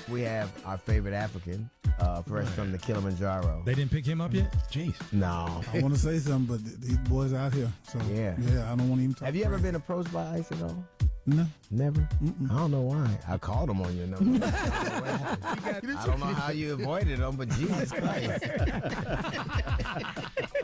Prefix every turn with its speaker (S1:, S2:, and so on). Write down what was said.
S1: we have our favorite African, fresh from the Kilimanjaro.
S2: They didn't pick him up yet?
S3: Jeez.
S1: No.
S4: I want to say something, but these boys out here. So
S1: Yeah.
S4: I don't want to even talk.
S1: Have you ever been approached by ICE at all?
S4: No.
S1: Never? I don't know why. I called them on your number. I don't know how you avoided them, but Jesus Christ.